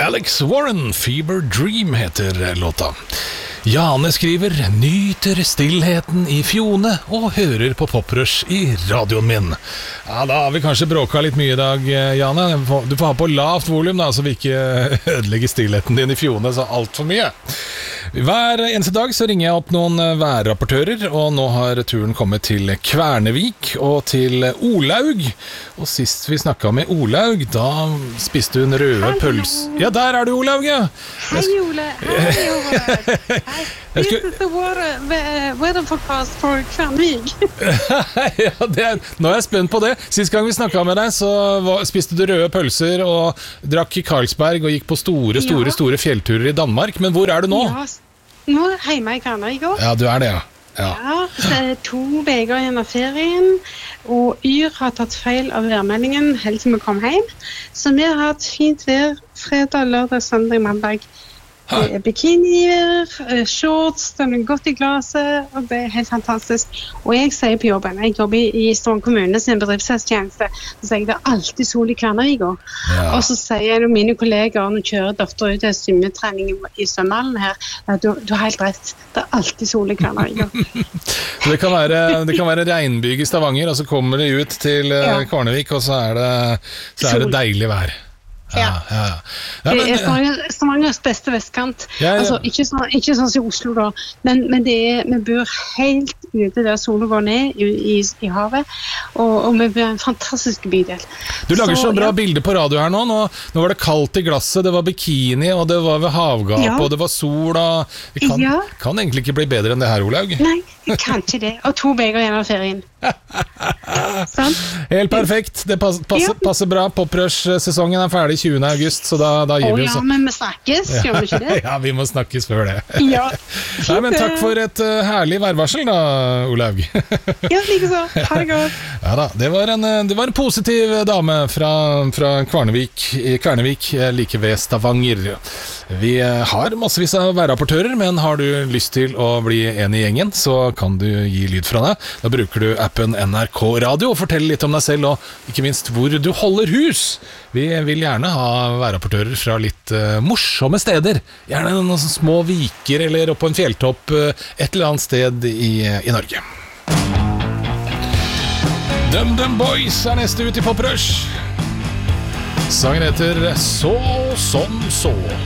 Alex Warren, Fever Dream heter låta. Jane skriver, nyter stillheten i fjone og hører på Poprush i radioen min. Ja, da har vi kanskje bråket litt mye i dag, Jane. Du får ha på lavt volum da, så vi ikke ødelegger stillheten din i fjone så alt for mye. Hver eneste dag så ringer jeg opp noen værrapportører, og nå har turen kommet til Kvernevik og til Olaug. Og sist vi snakket med Olaug, da spiste hun røde pølser. Ja, der er du, Olaug, ja. Hei, Ole. Hei, Ole. This is the weather forecast for Kvernevik. Ja, nå er jeg spent på det. Sist gang vi snakket med deg, så spiste du røde pølser og drakk i Carlsberg og gikk på store fjellturer i Danmark. Men hvor er du nå? Ja, nå er jeg hjemme i Kvernevik også. Ja, du er det, ja. Ja, så er det 2 uker igjen av ferien, og Yr har tatt feil av værmeldingen helt til vi kom hjem. Så vi har hatt fint vær fredag, lørdag, søndag, mandag. Det er bikinier, shorts, den er godt i glaset, og det er helt fantastisk. Og jeg sier på jobben, jeg jobber i Stavanger kommune sin bedriftstjeneste, så sier jeg det er alltid sol i Kvernevik. Ja. Og så sier jeg til mine kolleger, når kjører døfter ut til svømmetrening i svømmehallen her, du har helt rett, det er alltid sol i Kvernevik. Det kan være regnbyg i Stavanger, og så kommer det ut til Kvernevik, og så er det deilig vær. Ja. Det er Stavangers beste vestkant. Altså, ikke sånn som Oslo da, men vi bor helt ute der solen går ned i havet, og vi bor en fantastisk bydel. Du lager så bra bilder på radio her nå. Nå var det kaldt i glasset, det var bikini, og det var ved havgap, og det var sol, og det kan egentlig ikke bli bedre enn det her, Olaug. Nei, det kan ikke det. Og 2 uker igjen av ferien. Sånn. Helt perfekt. Det passer bra. Poprush-sesongen er ferdig 20. august, så da gir vi oss. Ja, men vi snakkes, gjør vi ikke det? Ja, vi må snakkes før det. Ja. Nei, men takk for et herlig værvarsel da, Olaug. Ja, like så. Ha det godt. Ja da, det var en positiv dame fra Kvernevik, like ved Stavanger. Vi har massevis av værrapportører, men har du lyst til å bli en i gjengen, så kan du gi lyd fra deg. Da bruker du appen NRK Radio og forteller litt om deg selv, og ikke minst hvor du holder hus. Vi vil gjerne ha værrapportører fra litt morsomme steder. Gjerne noen små viker eller opp på en fjelltopp et eller annet sted i Norge. DumDum Boys er neste ut i Poprush. Sangen heter Så som så.